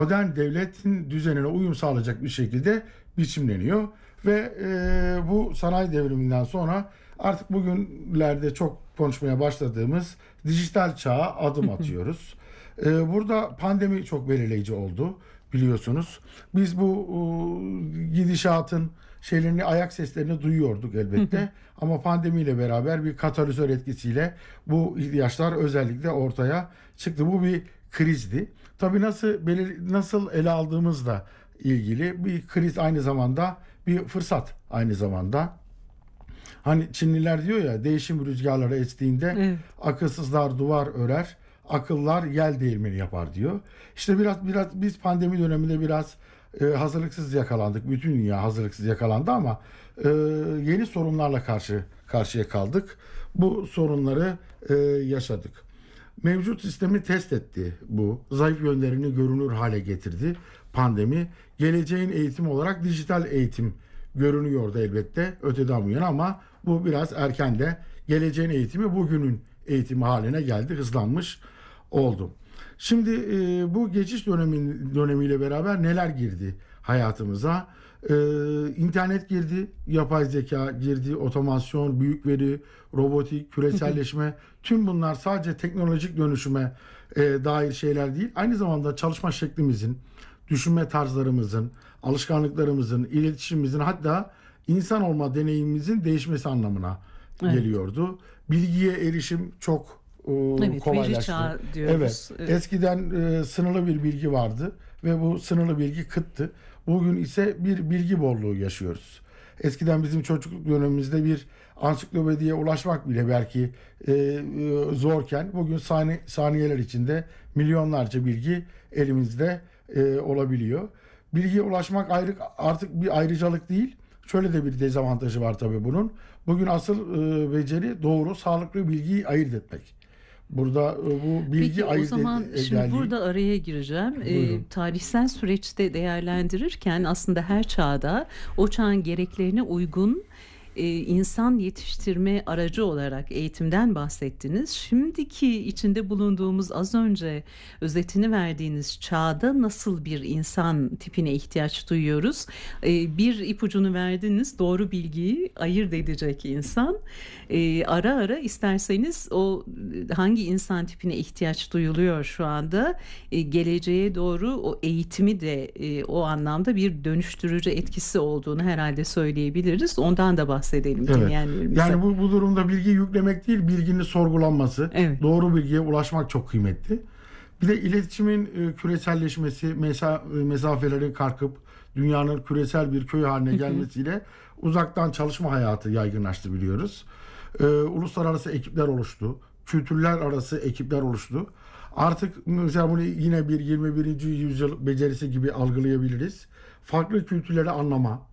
modern devletin düzenine uyum sağlayacak bir şekilde biçimleniyor. Ve bu sanayi devriminden sonra artık bugünlerde çok konuşmaya başladığımız dijital çağa adım atıyoruz. Burada pandemi çok belirleyici oldu biliyorsunuz. Biz bu gidişatın şeylerini, ayak seslerini duyuyorduk elbette. Ama pandemiyle beraber bir katalizör etkisiyle bu ihtiyaçlar özellikle ortaya çıktı. Bu bir krizdi. Tabii nasıl ele aldığımızla ilgili bir kriz, aynı zamanda bir fırsat aynı zamanda. Hani Çinliler diyor ya, değişim rüzgarları estiğinde Evet. akılsızlar duvar örer, akıllar yel değirmeni yapar diyor. İşte biraz biz pandemi döneminde biraz hazırlıksız yakalandık. Bütün dünya hazırlıksız yakalandı ama yeni sorunlarla karşıya kaldık. Bu sorunları yaşadık. Mevcut sistemi test etti bu. Zayıf yönlerini görünür hale getirdi pandemi. Geleceğin eğitim olarak dijital eğitim görünüyordu elbette öteden bu yana, ama bu biraz erken de geleceğin eğitimi bugünün eğitimi haline geldi, hızlanmış oldu. Şimdi bu geçiş dönemiyle beraber neler girdi hayatımıza? İnternet girdi, yapay zeka girdi, otomasyon, büyük veri, robotik, küreselleşme, tüm bunlar sadece teknolojik dönüşüme dair şeyler değil. Aynı zamanda çalışma şeklimizin, düşünme tarzlarımızın, alışkanlıklarımızın, iletişimimizin, hatta insan olma deneyimimizin değişmesi anlamına Evet. geliyordu. Bilgiye erişim çok Evet, veri kolaylaştı. çağı Evet. diyoruz. Evet. Eskiden sınırlı bir bilgi vardı ve bu sınırlı bilgi kıttı. Bugün ise bir bilgi bolluğu yaşıyoruz. Eskiden bizim çocukluk dönemimizde bir ansiklopediye ulaşmak bile belki zorken, bugün saniyeler içinde milyonlarca bilgi elimizde olabiliyor. Bilgiye ulaşmak artık bir ayrıcalık değil. Şöyle de bir dezavantajı var tabii bunun. Bugün asıl beceri doğru, sağlıklı bilgiyi ayırt etmek. Burada bu bilgi Peki o ayırt zaman şimdi ederliği. burada araya gireceğim. Buyurun. Tarihsel süreçte değerlendirirken aslında her çağda o çağın gereklerine uygun insan yetiştirme aracı olarak eğitimden bahsettiniz. Şimdiki içinde bulunduğumuz, az önce özetini verdiğiniz çağda nasıl bir insan tipine ihtiyaç duyuyoruz? Bir ipucunu verdiniz, doğru bilgiyi ayırt edecek insan. Ara ara isterseniz o hangi insan tipine ihtiyaç duyuluyor şu anda? Geleceğe doğru o eğitimi de o anlamda bir dönüştürücü etkisi olduğunu herhalde söyleyebiliriz. Ondan da bahsedelim Evet. dinleyenlerimize. Yani bu durumda bilgi yüklemek değil, bilginin sorgulanması, Evet. doğru bilgiye ulaşmak çok kıymetli. Bir de iletişimin küreselleşmesi, mesafelerin kalkıp dünyanın küresel bir köy haline gelmesiyle uzaktan çalışma hayatı yaygınlaştı biliyoruz. Uluslararası ekipler oluştu. Kültürler arası ekipler oluştu. Artık mesela bunu yine bir 21. yüzyıl becerisi gibi algılayabiliriz. Farklı kültürleri anlama,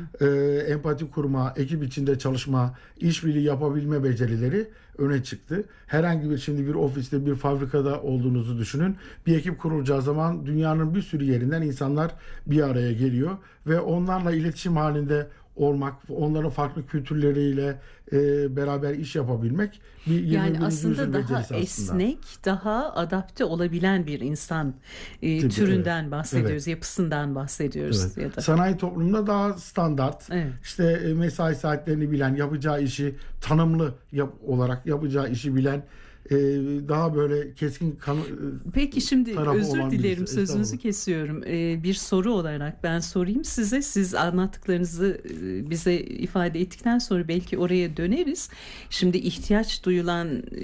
empati kurma, ekip içinde çalışma, işbirliği yapabilme becerileri öne çıktı. Herhangi bir, şimdi bir ofiste, bir fabrikada olduğunuzu düşünün. Bir ekip kurulacağı zaman dünyanın bir sürü yerinden insanlar bir araya geliyor ve onlarla iletişim halinde olmak, onların farklı kültürleriyle beraber iş yapabilmek bir 21. Yani aslında yüzyıl daha becerisi aslında. esnek, daha adapte olabilen bir insan Tipi, türünden evet. bahsediyoruz, Evet. yapısından bahsediyoruz Evet. ya da. Sanayi toplumunda daha standart, Evet. işte mesai saatlerini bilen, yapacağı işi tanımlı olarak yapacağı işi bilen, daha böyle keskin Peki şimdi tarafı özür olan dilerim, birisi. sözünüzü Estağfurullah. kesiyorum. Bir soru olarak ben sorayım size. Siz anlattıklarınızı bize ifade ettikten sonra belki oraya döneriz. Şimdi ihtiyaç duyulan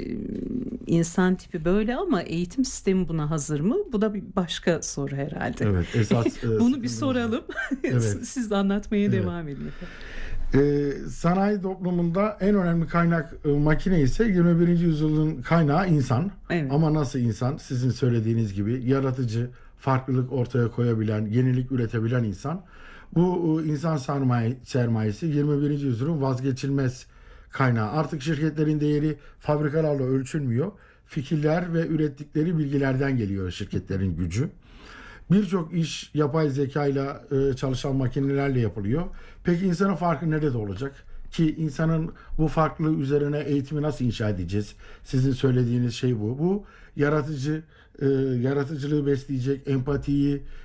insan tipi böyle ama eğitim sistemi buna hazır mı? Bu da bir başka soru herhalde. Evet, esas Bunu bir soralım. Evet. Siz de anlatmaya Evet. devam edin efendim. Sanayi toplumunda en önemli kaynak makine ise 21. yüzyılın kaynağı insan. Evet. Ama nasıl insan? Sizin söylediğiniz gibi yaratıcı, farklılık ortaya koyabilen, yenilik üretebilen insan. Bu insan sermayesi 21. yüzyılın vazgeçilmez kaynağı. Artık şirketlerin değeri fabrikalarla ölçülmüyor. Fikirler ve ürettikleri bilgilerden geliyor şirketlerin gücü. Birçok iş yapay zeka ile çalışan makinelerle yapılıyor. Peki insanın farkı nerede olacak? Ki insanın bu farklılığı üzerine eğitimi nasıl inşa edeceğiz? Sizin söylediğiniz şey bu. Bu yaratıcı yaratıcılığı besleyecek, empatiyi,